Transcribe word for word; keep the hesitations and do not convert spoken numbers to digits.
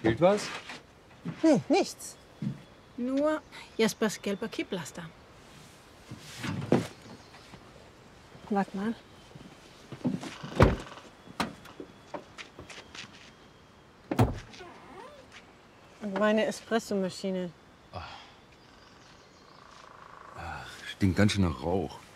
Fehlt was? Nee, nichts. Nur Jaspers gelber Kipplaster. Warte mal. Und meine Espressomaschine. Stinkt ganz schön nach Rauch.